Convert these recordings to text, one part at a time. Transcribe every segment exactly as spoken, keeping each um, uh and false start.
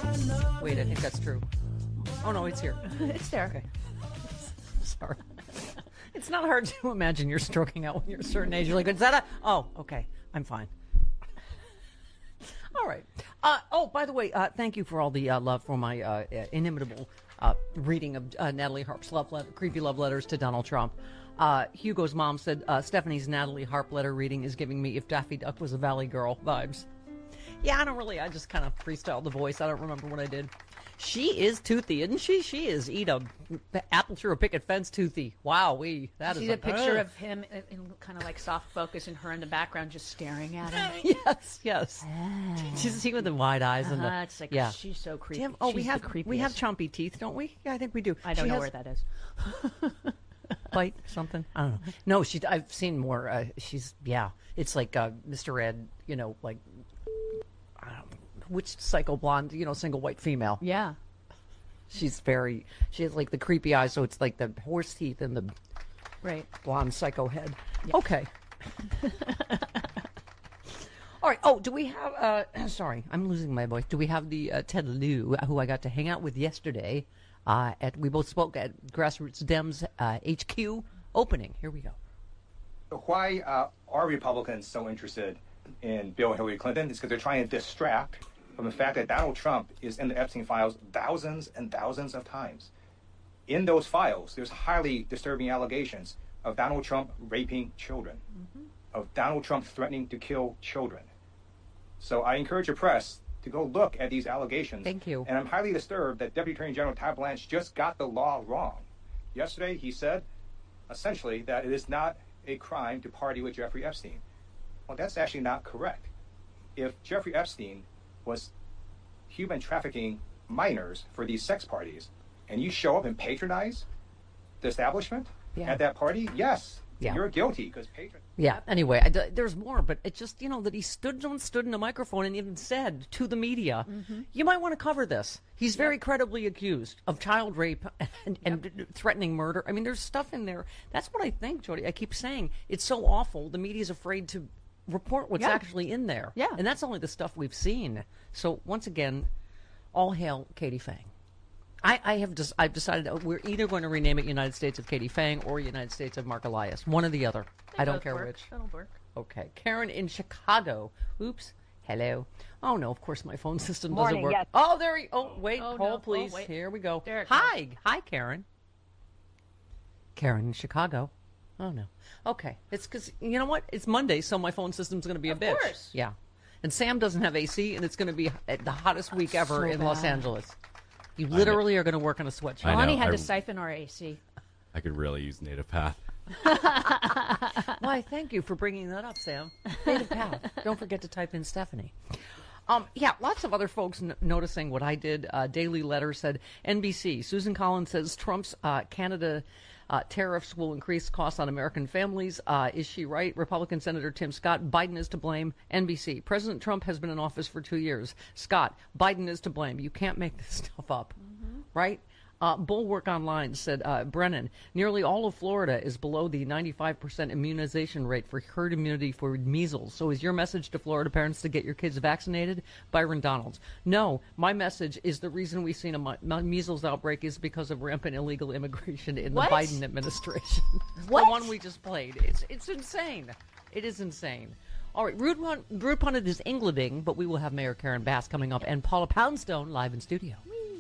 Wait, I think that's true. Oh, no, it's here. It's there. Okay. Sorry. It's not hard to imagine you're stroking out when you're a certain age. You're like, is that a... Oh, okay. I'm fine. All right. Uh, oh, by the way, uh, thank you for all the uh, love for my uh, inimitable uh, reading of uh, Natalie Harp's love letter, creepy love letters to Donald Trump. Uh, Hugo's mom said, uh, Stephanie's Natalie Harp letter reading is giving me If Daffy Duck Was a Valley Girl vibes. Yeah, I don't really, I just kind of freestyled the voice. I don't remember what I did. She is toothy, isn't she? She is eat a apple through a picket fence toothy. Wow, we that See is the a picture uh, of him in, in kind of like soft focus and her in the background just staring at him. yes, yes. She's see with the wide eyes and Uh-huh, the it's like, yeah. she's so creepy. Damn, oh, we She's have the we have creepiest. chompy teeth, don't we? Yeah, I think we do. I don't She know has where that is. bite something. I don't know. No, she. I've seen more. Uh, she's yeah. It's like uh, Mister Ed. You know, like I don't know, which psycho blonde. You know, single white female. Yeah. She's very. She has like the creepy eyes, so it's like the horse teeth and the Right. blonde psycho head. Okay. All right. Oh, do we have? Uh, sorry, I'm losing my voice. Do we have the uh, Ted Lieu, who I got to hang out with yesterday? Uh, at we both spoke at Grassroots Dems uh, H Q opening. Here we go. Why uh, are Republicans so interested in Bill and Hillary Clinton? It's because they're trying to distract from the fact that Donald Trump is in the Epstein files thousands and thousands of times. In those files, there's highly disturbing allegations of Donald Trump raping children, mm-hmm. of Donald Trump threatening to kill children. So I encourage the press to go look at these allegations. Thank you. And I'm highly disturbed that Deputy Attorney General Todd Blanche just got the law wrong. Yesterday, he said, essentially, that it is not a crime to party with Jeffrey Epstein. Well, that's actually not correct. If Jeffrey Epstein was human trafficking minors for these sex parties, and you show up and patronize the establishment Yeah. at that party, yes, Yeah. you're guilty because patron. Yeah. Anyway, I d there's more, but it just you know that he stood on stood in a microphone and even said to the media, Mm-hmm. "You might want to cover this." He's very credibly accused of child rape and, and threatening murder. I mean, there's stuff in there. That's what I think, Jody. I keep saying it's so awful. The media's afraid to report what's Yeah. actually in there. Yeah. And that's only the stuff we've seen. So once again, all hail Katie Fang. I, I have just I've decided that we're either going to rename it United States of Katie Fang or United States of Mark Elias. One or the other. I don't both care work. which. That'll work. Okay. Karen in Chicago. Oops. Hello. Oh no, of course my phone system doesn't Morning, work. yes. Oh, there we Oh, wait, Oh, hold no. Oh, please. wait. Here we go. There it Hi. Hi, Karen. Karen in Chicago. Oh no. Okay. It's cuz you know what? It's Monday, so my phone system's going to be a Of bitch. course. Yeah. And Sam doesn't have A C and it's going to be the hottest week ever So in Los bad. Angeles. You literally are going to work on a sweatshirt. I know, Lonnie had I- to siphon our A C. I could really use Native Path. Why, thank you for bringing that up, Sam. Native Path. Don't forget to type in Stephanie. Um, yeah, lots of other folks n- noticing what I did. Uh, Daily Letter said, N B C, Susan Collins says Trump's uh, Canada uh, tariffs will increase costs on American families. Uh, is she right? Republican Senator Tim Scott, Biden is to blame. N B C, President Trump has been in office for two years. Scott, Biden is to blame. You can't make this stuff up, mm-hmm. right? Uh, Bulwark Online said, uh, Brennan, nearly all of Florida is below the ninety-five percent immunization rate for herd immunity for measles. So is your message to Florida parents to get your kids vaccinated? Byron Donalds. No, my message is the reason we've seen a mu- mu- measles outbreak is because of rampant illegal immigration in the What? Biden administration. What? The one we just played. It's, it's insane. It is insane. All right, Rude, Pun- Rude Pundit is Englanding, but we will have Mayor Karen Bass coming up and Paula Poundstone live in studio.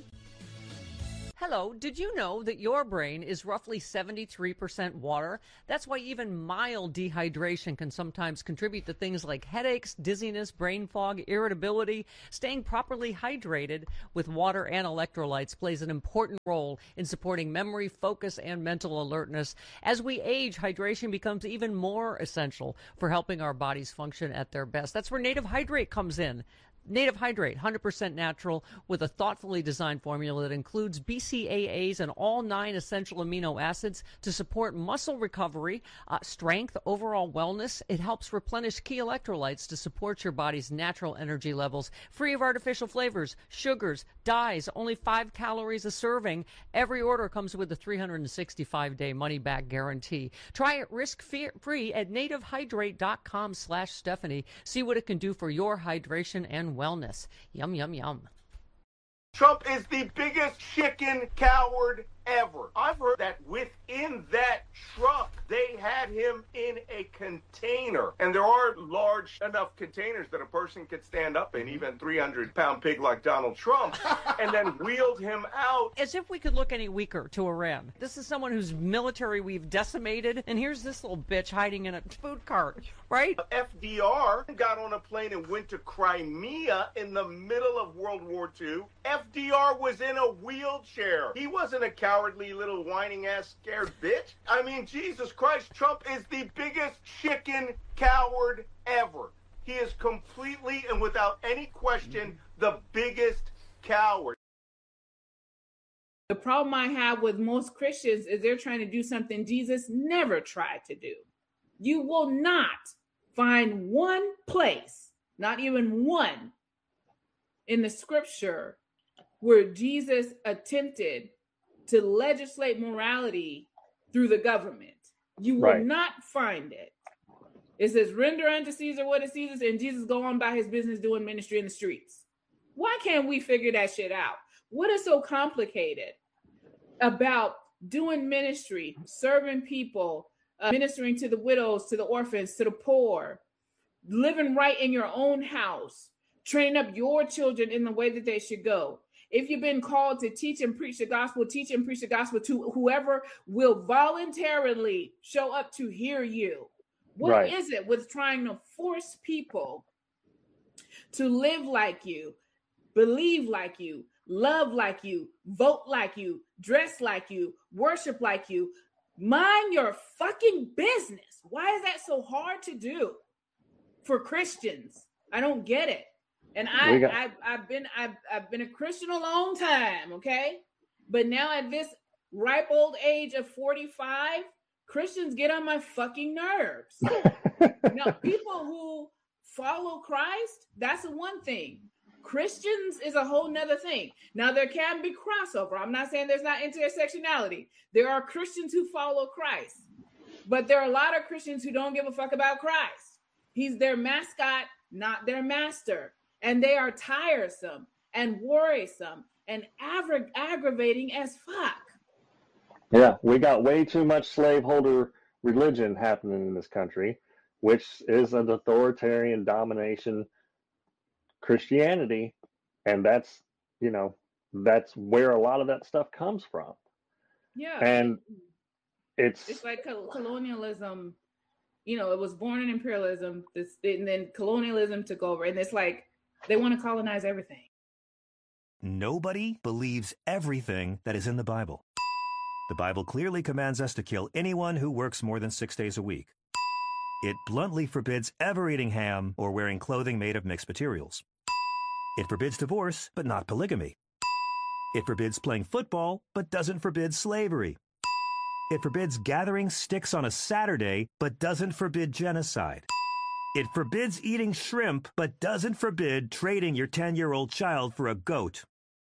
Hello, did you know that your brain is roughly seventy-three percent water? That's why even mild dehydration can sometimes contribute to things like headaches, dizziness, brain fog, irritability. Staying properly hydrated with water and electrolytes plays an important role in supporting memory, focus, and mental alertness. As we age, hydration becomes even more essential for helping our bodies function at their best. That's where Native Hydrate comes in. Native Hydrate, one hundred percent natural with a thoughtfully designed formula that includes B C A As and all nine essential amino acids to support muscle recovery, uh, strength, overall wellness. It helps replenish key electrolytes to support your body's natural energy levels, free of artificial flavors, sugars, dyes, only five calories a serving. Every order comes with a three hundred sixty-five day money-back guarantee. Try it risk-free at nativehydrate.com slash Stephanie. See what it can do for your hydration and wellness. Yum, yum, yum. Trump is the biggest chicken coward ever. I've heard that within that truck, they had him in a container. And there are large enough containers that a person could stand up in, even three hundred pound pig like Donald Trump, and then wheeled him out. As if we could look any weaker to Iran. This is someone whose military we've decimated, and here's this little bitch hiding in a food cart, right? F D R got on a plane and went to Crimea in the middle of World War Two. F D R was in a wheelchair. He wasn't a cowardly little whining ass scared bitch. I mean, Jesus Christ, Trump is the biggest chicken coward ever. He is completely and without any question the biggest coward. The problem I have with most Christians is they're trying to do something Jesus never tried to do. You will not find one place, not even one, in the scripture where Jesus attempted to legislate morality through the government. You will Right. not find it. It says, render unto Caesar what is Caesar's, and Jesus go on by his business doing ministry in the streets. Why can't we figure that shit out? What is so complicated about doing ministry, serving people, uh, ministering to the widows, to the orphans, to the poor, living right in your own house, training up your children in the way that they should go? If you've been called to teach and preach the gospel, teach and preach the gospel to whoever will voluntarily show up to hear you. What Right. is it with trying to force people to live like you, believe like you, love like you, vote like you, dress like you, worship like you? Mind your fucking business. Why is that so hard to do for Christians? I don't get it. And I, We got- I've, I've been, I've, I've been a Christian a long time, okay? But now at this ripe old age of forty-five, Christians get on my fucking nerves. Now, people who follow Christ, that's one thing. Christians is a whole nother thing. Now, there can be crossover. I'm not saying there's not intersectionality. There are Christians who follow Christ, but there are a lot of Christians who don't give a fuck about Christ. He's their mascot, not their master. And they are tiresome and worrisome and aggra- aggravating as fuck. Yeah, we got way too much slaveholder religion happening in this country, which is an authoritarian domination Christianity. And that's, you know, that's where a lot of that stuff comes from. Yeah. And it's, It's like col- colonialism, you know, it was born in imperialism, this, and then colonialism took over. And it's like, they want to colonize everything. Nobody believes everything that is in the Bible. The Bible clearly commands us to kill anyone who works more than six days a week. It bluntly forbids ever eating ham or wearing clothing made of mixed materials. It forbids divorce, but not polygamy. It forbids playing football, but doesn't forbid slavery. It forbids gathering sticks on a Saturday, but doesn't forbid genocide. It forbids eating shrimp, but doesn't forbid trading your ten-year-old child for a goat.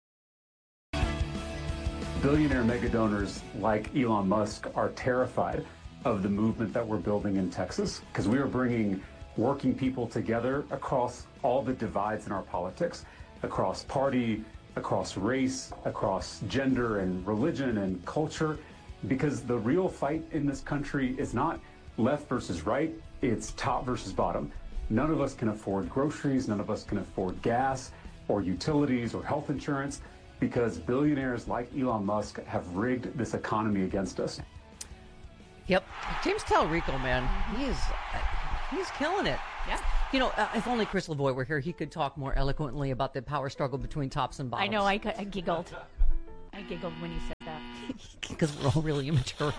Billionaire mega donors like Elon Musk are terrified of the movement that we're building in Texas because we are bringing working people together across all the divides in our politics, across party, across race, across gender and religion and culture, because the real fight in this country is not left versus right, it's top versus bottom. None of us can afford groceries, none of us can afford gas or utilities or health insurance because billionaires like Elon Musk have rigged this economy against us. Yep. James Talarico, man, he is he's killing it. Yeah. You know, uh, if only Chris Lavoie were here, he could talk more eloquently about the power struggle between tops and bottoms. I know, I, I giggled. I giggled when he said that. Because we're all really immature.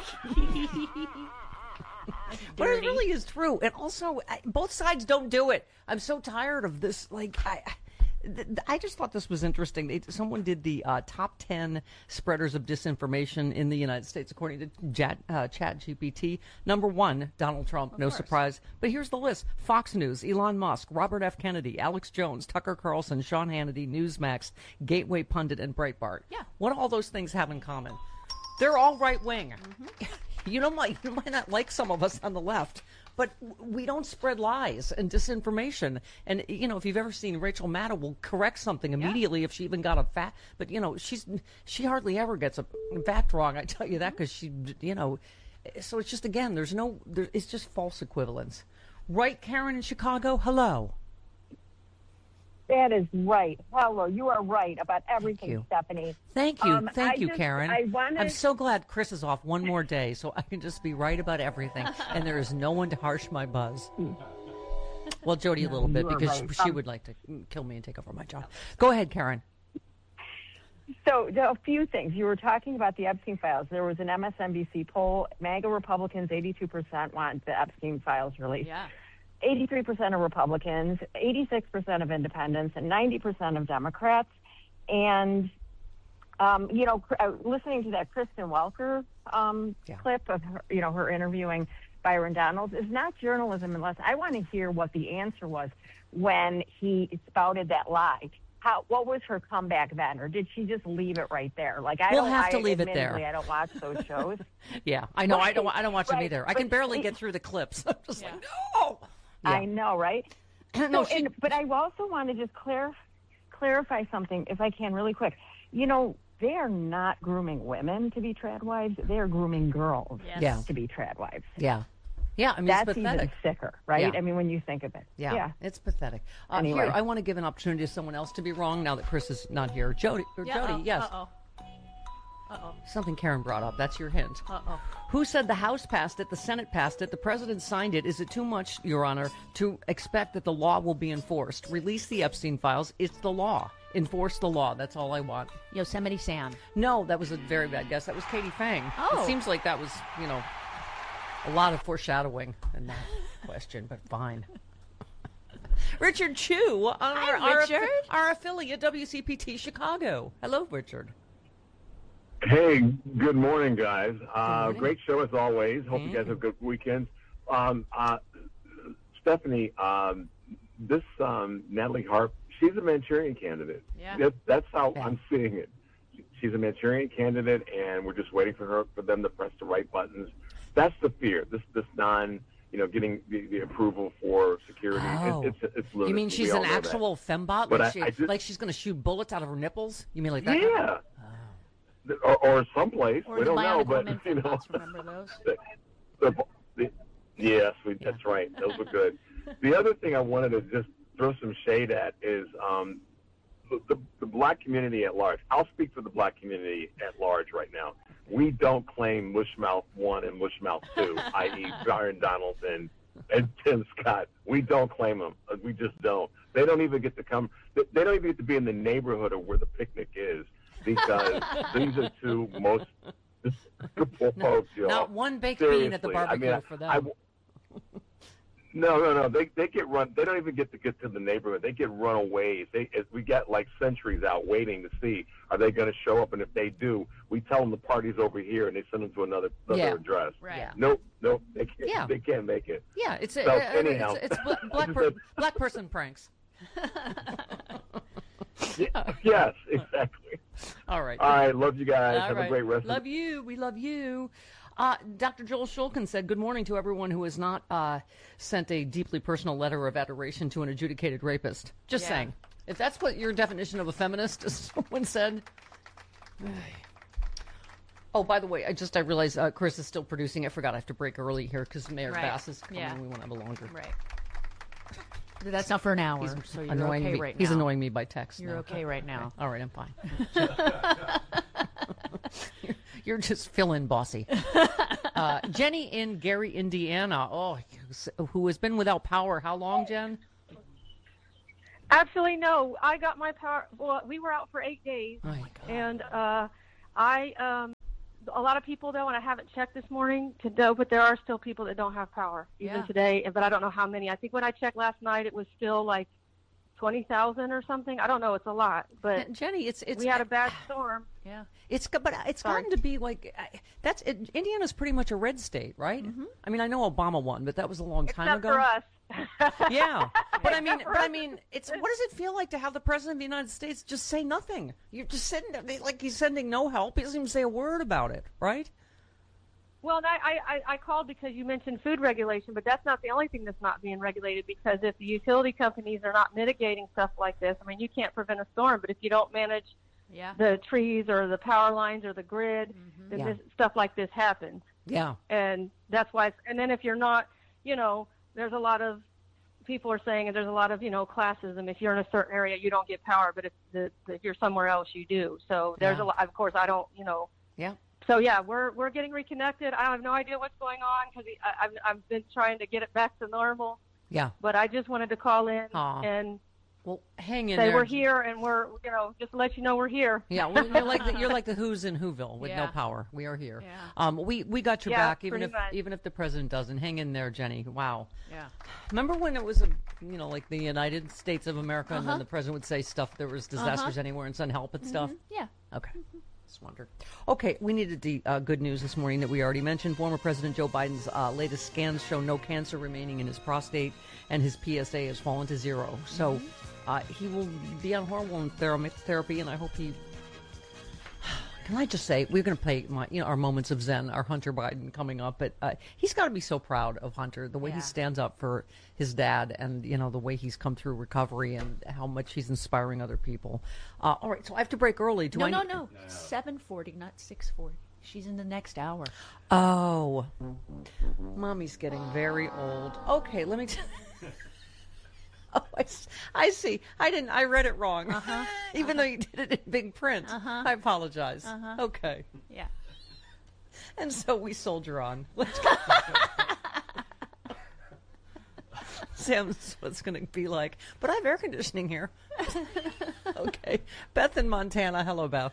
But it really is true. And also, I, both sides don't do it. I'm so tired of this. Like, I... th- I just thought this was interesting. They, someone did the uh, top ten spreaders of disinformation in the United States, according to Chat, uh, ChatGPT. Number one, Donald Trump, no surprise. But here's the list. Fox News, Elon Musk, Robert F. Kennedy, Alex Jones, Tucker Carlson, Sean Hannity, Newsmax, Gateway Pundit, and Breitbart. Yeah. What do all those things have in common? They're all right-wing. Mm-hmm. You don't like, you might not like some of us on the left, but we don't spread lies and disinformation. And, you know, if you've ever seen Rachel Maddow will correct something immediately yeah. if she even got a fact. But, you know, she's she hardly ever gets a fact wrong, I tell you that, because she, you know, so it's just, again, there's no, there, it's just false equivalence. Right, Karen in Chicago? Hello. That is right. Hello, you are right about everything, Thank Stephanie. Thank you. Um, Thank I you, just, Karen. I wanted... I'm so glad Chris is off one more day so I can just be right about everything. And there is no one to harsh my buzz. Well, Jody, a little bit, because right. she, she um, would like to kill me and take over my job. Go ahead, Karen. So, a few things. You were talking about the Epstein files. There was an M S N B C poll. MAGA Republicans, eighty-two percent want the Epstein files released. Yeah. eighty-three percent of Republicans, eighty-six percent of independents, and ninety percent of Democrats. And, um, you know, listening to that Kristen Welker um, yeah. clip of her, you know, her interviewing Byron Donalds is not journalism unless I want to hear what the answer was when he spouted that lie. How, what was her comeback then, or did she just leave it right there? Like I we'll don't have to I, leave it there. I don't watch those shows. yeah, I know. Right. I don't. I don't watch right. them either. I but can barely it, get through the clips. I'm just yeah. like, no. Yeah. I know, right? no, so, she... and, but I also want to just clar- clarify something, if I can, really quick. You know, they are not grooming women to be trad wives; they are grooming girls yes. yeah. to be trad wives. Yeah. Yeah, I mean, that's it's pathetic. even sicker, right? Yeah. I mean, when you think of it. Yeah, yeah. it's pathetic. Uh, anyway. Here, I want to give an opportunity to someone else to be wrong now that Chris is not here. Jody, or yeah, Jody, uh, yes. Uh-oh. Uh-oh. Something Karen brought up. That's your hint. Uh-oh. Who said the House passed it, the Senate passed it, the President signed it? Is it too much, Your Honor, to expect that the law will be enforced? Release the Epstein files. It's the law. Enforce the law. That's all I want. Yosemite Sam. No, that was a very bad guess. That was Katie Fang. Oh. It seems like that was, you know, a lot of foreshadowing in that question, but fine. Richard Chu, our, Hi, our, Richard. Our, our affiliate, W C P T Chicago. Hello, Richard. Hey, good morning, guys. Uh, morning. Great show as always. Hope Thank you guys you. have good weekends. Um, uh, Stephanie, um, this um, Natalie Harp, she's a Manchurian candidate. Yeah. That, that's how Yeah. I'm seeing it. She's a Manchurian candidate, and we're just waiting for her for them to press the right buttons. That's the fear. This this non, you know, getting the, the approval for security. Oh. It, it's it's lunacy. You mean she's We all an know actual that. fembot? But Like, I- she, I just- like she's going to shoot bullets out of her nipples? You mean like that? Yeah. Or, or someplace. Or we the don't know, bionic but woman you know. fembots, remember those? The, the, the, yes, we, Yeah. that's right. Those were good. The other thing I wanted to just throw some shade at is um, the, the, the black community at large. I'll speak for the black community at large right now. We don't claim Mushmouth one and Mushmouth two, that is. Byron Donalds and, and Tim Scott. We don't claim them. We just don't. They don't even get to come. They don't even get to be in the neighborhood of where the picnic is because these are two most despicable folks, y'all. Not one baked Seriously. bean at the I barbecue mean, for them. I, No, no, no. They they get run. They don't even get to get to the neighborhood. They get runaways. They we got like sentries out waiting to see are they going to show up, and if they do, we tell them the party's over here, and they send them to another another Yeah. address. Right. Yeah. Nope, nope. They can't. Yeah. They can't make it. Yeah, it's, a, So, uh, anyhow. it's, it's bla- black, per- black person pranks. Yeah, yes, exactly. All right. All right. Love you guys. All Have right. a great rest. Love of you. We love you. Uh, Doctor Joel Shulkin said, good morning to everyone who has not uh, sent a deeply personal letter of adoration to an adjudicated rapist. Just Yeah. saying. If that's what your definition of a feminist, as someone said. Oh, by the way, I just I realized uh, Chris is still producing. I forgot I have to break early here because Mayor Right. Bass is coming Yeah. and we want to have a longer. Right. But that's not for an hour, He's so you're annoying okay me. right now. He's annoying me by text. You're now. okay right now. All right, I'm fine. you're, you're just feeling bossy. Uh, Jenny in Gary, Indiana. Oh, who has been without power? How long, Jen? Actually, no. I got my power. Well, we were out for eight days, Oh my God. and uh, I. Um, a lot of people though, and I haven't checked this morning to know, but there are still people that don't have power even Yeah. today. But I don't know how many. I think when I checked last night, it was still like twenty thousand or something. I don't know. It's a lot, but Jenny, it's it's we had a bad storm. Yeah. It's go- but it's Sorry. gotten to be like I- that's it, Indiana's pretty much a red state, right? I mean, I know Obama won, but that was a long time Except ago. for us. Yeah, but I mean, Except for but I us. mean, it's what does it feel like to have the president of the United States just say nothing? You're just sitting there, like he's sending no help. He doesn't even say a word about it, right? Well, I, I, I called because you mentioned food regulation, but that's not the only thing that's not being regulated, because if the utility companies are not mitigating stuff like this, I mean, you can't prevent a storm, but if you don't manage yeah. the trees or the power lines or the grid, mm-hmm. then yeah. this, stuff like this happens. Yeah. And that's why, it's, and then if you're not, you know, there's a lot of, people are saying, and there's a lot of, you know, classism. If you're in a certain area, you don't get power, but if, the, if you're somewhere else, you do. So there's yeah. a lot, of course, I don't, you know. Yeah. So, yeah, we're we're getting reconnected. I have no idea what's going on because I've, I've been trying to get it back to normal. Yeah. But I just wanted to call in Aww. and well, hang in say there. we're here, and we're, you know, just to let you know we're here. Yeah, well, you're like the, you're like the Who's in Whoville with yeah. no power. We are here. Yeah. Um, we we got your yeah, back, even if much. even if the president doesn't. Hang in there, Jenny. Wow. Yeah. Remember when it was a you know like the United States of America, uh-huh. and then the president would say stuff. There was disasters uh-huh. anywhere and send help and mm-hmm. stuff. Yeah. Okay. Mm-hmm. Just wondered. Okay, we needed the uh, good news this morning that we already mentioned. Former President Joe Biden's uh, latest scans show no cancer remaining in his prostate, and his P S A has fallen to zero. So. Mm-hmm. Uh, he will be on hormone therapy, and I hope he. Can I just say we're going to play my, you know, our moments of Zen, our Hunter Biden coming up, but uh, he's got to be so proud of Hunter, the way yeah. he stands up for his dad, and you know the way he's come through recovery, and how much he's inspiring other people. Uh, all right, so I have to break early. Do no, I no, need... no, no, seven forty, not six forty. She's in the next hour. Oh, Mommy's getting very old. Okay, let me. T- Oh, I, I see. I didn't. I read it wrong. Uh-huh. Even uh-huh. though you did it in big print. Uh-huh. I apologize. Uh-huh. Okay. Yeah. And so we soldier on. Let's go. Sam's what's going to be like. But I have air conditioning here. Okay. Beth in Montana. Hello, Beth.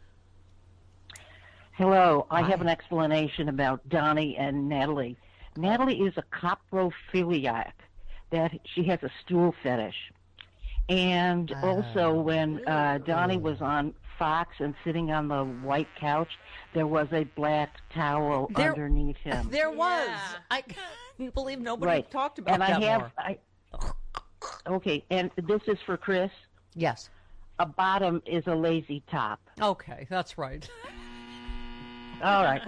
Hello. I Hi. have an explanation about Donnie and Natalie. Natalie is a coprophiliac. That she has a stool fetish. And Uh, also when uh, Donnie was on Fox and sitting on the white couch, there was a black towel There- underneath him. There was. Yeah. I can't believe nobody Right. talked about and that I have, more. I, okay, and this is for Chris. Yes. A bottom is a lazy top. Okay, that's right. All right.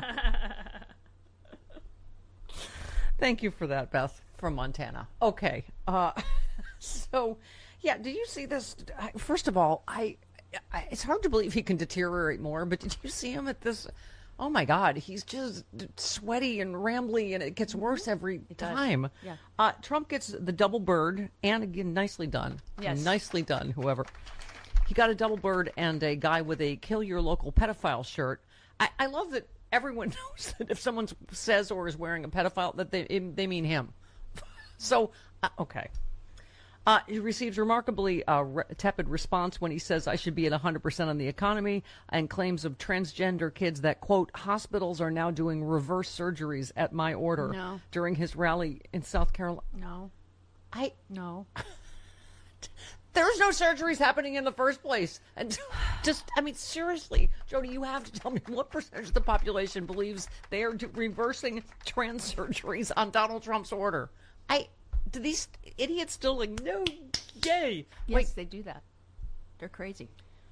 Thank you for that, Beth, from Montana. Okay. Uh, so, yeah, did you see this? First of all, I, I it's hard to believe he can deteriorate more, but did you see him at this? Oh, my God. He's just sweaty and rambly, and it gets worse every It does. time. Yeah. Uh, Trump gets the double bird, and again, nicely done. Yes. Nicely done, whoever. He got a double bird and a guy with a kill your local pedophile shirt. I, I love that everyone knows that if someone says or is wearing a pedophile, that they it, they mean him. So, uh, okay. Uh, he receives remarkably uh, re- tepid response when he says, I should be at one hundred percent on the economy, and claims of transgender kids that, quote, hospitals are now doing reverse surgeries at my order No. during his rally in South Carolina. No. I No. There's no surgeries happening in the first place. And just, I mean, seriously, Jody, you have to tell me what percentage of the population believes they are do- reversing trans surgeries on Donald Trump's order. I, do these idiots still like, no, yay. Yes, Like, they do that. They're crazy.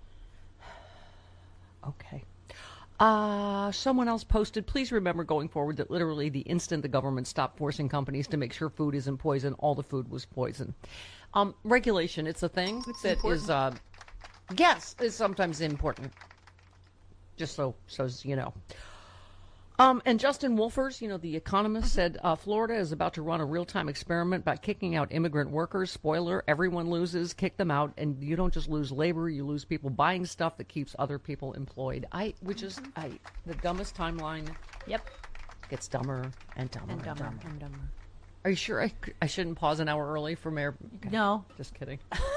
okay. Uh, someone else posted, please remember going forward that literally the instant the government stopped forcing companies to make sure food isn't poison, all the food was poison. Um, regulation, it's a thing It's that important. is, uh, yes, is sometimes important. Just so, so as you know. Um, and Justin Wolfers, you know, the economist, said uh, Florida is about to run a real-time experiment by kicking out immigrant workers. Spoiler, everyone loses, kick them out, and you don't just lose labor, you lose people buying stuff that keeps other people employed. I, which is I, the dumbest timeline. Yep. Gets dumber and dumber and, And dumber dumber. and dumber. Are you sure I, I shouldn't pause an hour early for Mayor? Okay. No. Just kidding.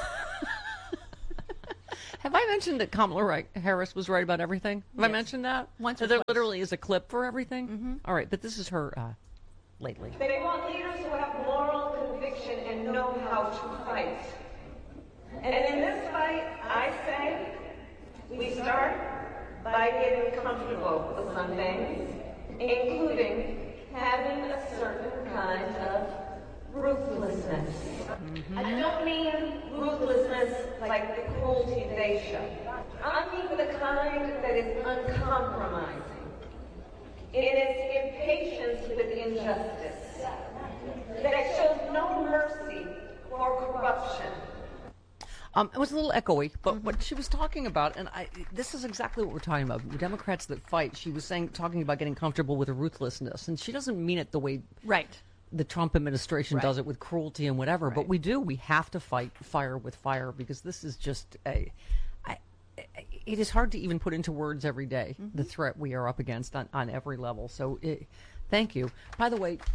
Have I mentioned that Kamala Wright- Harris was right about everything? Have I Yes. mentioned that? Once So or there twice. literally is a clip for everything? Mm-hmm. All right, but this is her uh, lately. They want leaders who have moral conviction and know how to fight. And in this fight, I say, we start by getting comfortable with some things, including having a certain kind of ruthlessness. Mm-hmm. I don't mean ruthlessness like the cruelty they show. I mean the kind that is uncompromising. in its impatience with injustice, that shows no mercy for corruption. Um, it was a little echoey, but what she was talking about, and I, this is exactly what we're talking about. The Democrats that fight, she was saying, talking about getting comfortable with ruthlessness, and she doesn't mean it the way right. the Trump administration Right. does it with cruelty and whatever. Right. But we do. We have to fight fire with fire because this is just a. I, it is hard to even put into words every day, Mm-hmm. the threat we are up against on, on every level. So, it, thank you. By the way.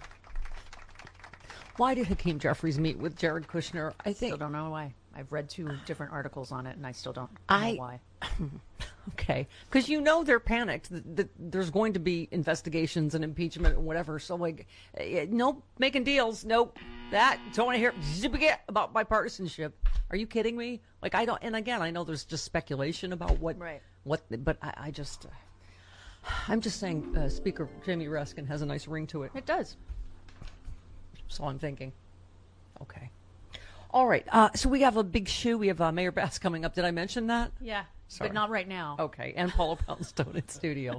Why did Hakeem Jeffries meet with Jared Kushner? I think Still don't know why. I've read two different articles on it, and I still don't know I- why. Okay, because you know they're panicked that, that there's going to be investigations and impeachment and whatever. So like, eh, no making deals, no that. Don't want to hear zip-a-get about bipartisanship. Are you kidding me? Like I don't. And again, I know there's just speculation about what Right. what, but I, I just, uh, I'm just saying, uh, Speaker Jamie Raskin has a nice ring to it. It does. So I'm thinking, okay. All right. Uh, so we have a big shoe. We have uh, Mayor Bass coming up. Did I mention that? Yeah, Sorry. but not right now. Okay. And Paula Poundstone in studio.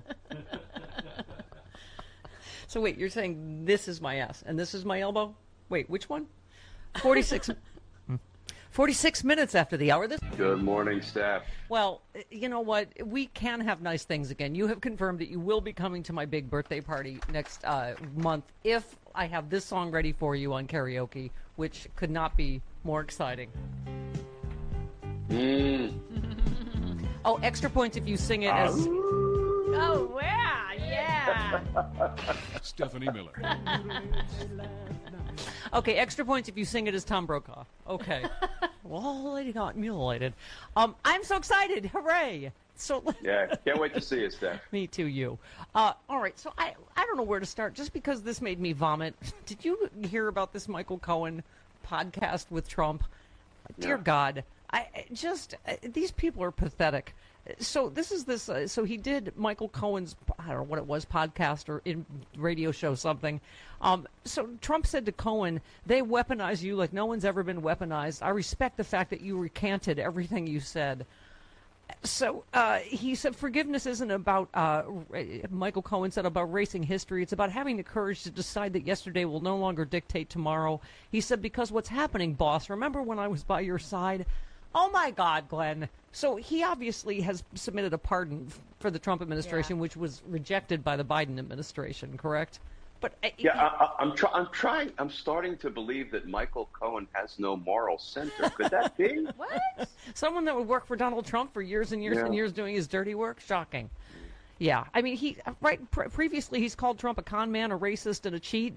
So wait, you're saying this is my ass and this is my elbow? Wait, which one? forty-six. forty-six minutes after the hour. This. Good morning, staff. Well, you know what? We can have nice things again. You have confirmed that you will be coming to my big birthday party next uh, month if I have this song ready for you on karaoke, which could not be more exciting. Mm. Oh, extra points if you sing it as... Oh, yeah, yeah. Stephanie Miller. Okay, extra points if you sing it as Tom Brokaw. Okay. Well, lady got mutilated. Um, I'm so excited. Hooray. So Yeah, can't wait to see you, Steph. Me too, you. Uh, all right, so I, I don't know where to start, just because this made me vomit. Did you hear about this Michael Cohen podcast with Trump? Dear No. God, I I just, uh, these people are pathetic. So this is this, uh, so he did Michael Cohen's, I don't know what it was, podcast or in radio show something. Um, so Trump said to Cohen, they weaponize you like no one's ever been weaponized. I respect the fact that you recanted everything you said. So uh, he said forgiveness isn't about, uh, Michael Cohen said, about erasing history. It's about having the courage to decide that yesterday will no longer dictate tomorrow. He said, because what's happening, boss, remember when I was by your side? Oh, my God, Glenn. So he obviously has submitted a pardon f- for the Trump administration, Yeah. which was rejected by the Biden administration, correct? But uh, Yeah, I, I, I'm, try, I'm trying. I'm starting to believe that Michael Cohen has no moral center. Could that be? What? Someone that would work for Donald Trump for years and years Yeah. and years doing his dirty work? Shocking. Yeah. I mean, he, right, pre- previously he's called Trump a con man, a racist, and a cheat.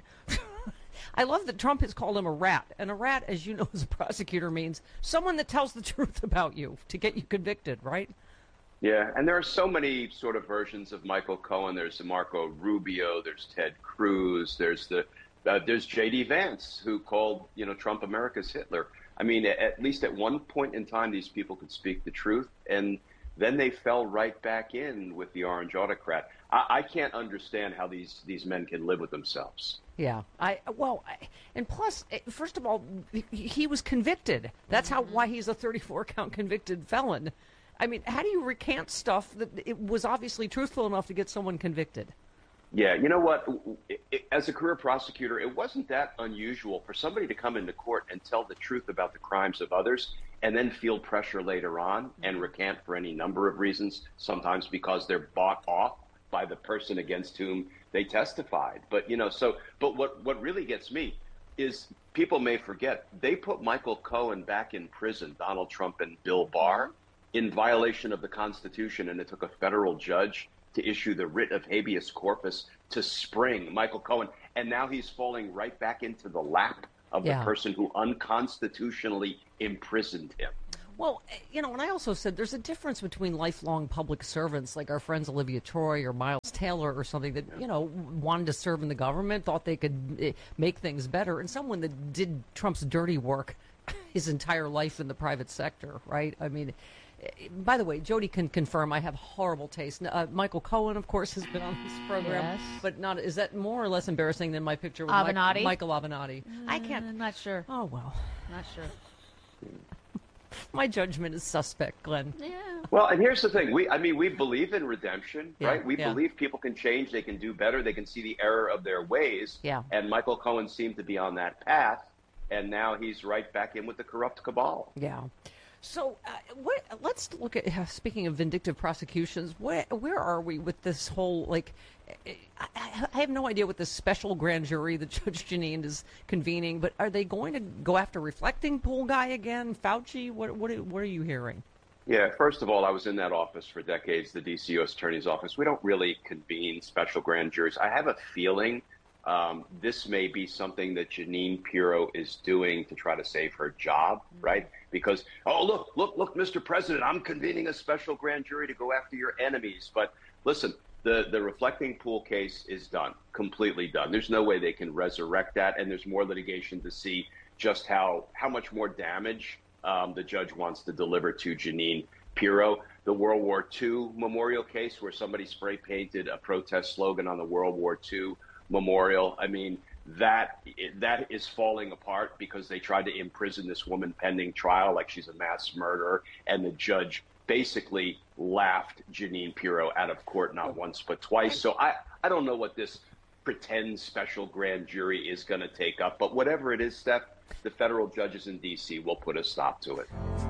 I love that Trump has called him a rat. And a rat, as you know, as a prosecutor, means someone that tells the truth about you to get you convicted, right? Yeah, and there are so many sort of versions of Michael Cohen. There's Marco Rubio. There's Ted Cruz. There's the uh, there's J D Vance, who called you know Trump America's Hitler. I mean, at least at one point in time, these people could speak the truth, and then they fell right back in with the orange autocrat. I, I can't understand how these these men can live with themselves. Yeah, I well, I, and plus, eh, first of all, he, he was convicted. That's how why he's a thirty-four count convicted felon. I mean, how do you recant stuff that it was obviously truthful enough to get someone convicted? Yeah, you know what? It- it- As a career prosecutor, it wasn't that unusual for somebody to come into court and tell the truth about the crimes of others and then feel pressure later on and recant for any number of reasons, sometimes because they're bought off by the person against whom they testified. But, you know, so, but what, what really gets me is people may forget, they put Michael Cohen back in prison, Donald Trump and Bill Barr, in violation of the Constitution, and it took a federal judge to issue the writ of habeas corpus to spring Michael Cohen, and now he's falling right back into the lap of Yeah. the person who unconstitutionally imprisoned him. Well, eh, you know, and I also said there's a difference between lifelong public servants like our friends Olivia Troy or Miles Taylor or something that, you know, wanted to serve in the government, thought they could eh, make things better, and someone that did Trump's dirty work his entire life in the private sector, right? I mean, eh, by the way, Jody can confirm I have horrible taste. Uh, Michael Cohen, of course, has been on this program, Yes. but not is that more or less embarrassing than my picture with Mike- Avenatti? Michael Avenatti? I can't. I'm not sure. Oh, well. Not sure. My judgment is suspect, Glenn. Yeah. Well, and here's the thing. We, I mean, we believe in redemption, Yeah, right? We yeah. believe people can change, they can do better, they can see the error of their ways. Yeah. And Michael Cohen seemed to be on that path, and now he's right back in with the corrupt cabal. Yeah. So uh, what, let's look at, uh, speaking of vindictive prosecutions, where, where are we with this whole, like, I, I, I have no idea what this special grand jury that Judge Jeanine is convening, but are they going to go after Reflecting Pool guy again, Fauci? What, what, what are you hearing? Yeah, first of all, I was in that office for decades, the D C U S Attorney's Office. We don't really convene special grand juries. I have a feeling um, this may be something that Jeanine Pirro is doing to try to save her job, right? Because, oh, look, look, look, Mister President, I'm convening a special grand jury to go after your enemies. But listen, the, the Reflecting Pool case is done, completely done. There's no way they can resurrect that, and there's more litigation to see just how, how much more damage um, the judge wants to deliver to Jeanine Pirro. The World War Two memorial case where somebody spray painted a protest slogan on the World War Two memorial. I mean, that that is falling apart because they tried to imprison this woman pending trial like she's a mass murderer, and the judge basically laughed Jeanine Pirro out of court not once but twice. So I, I don't know what this pretend special grand jury is going to take up, but whatever it is, Steph, the federal judges in D C will put a stop to it.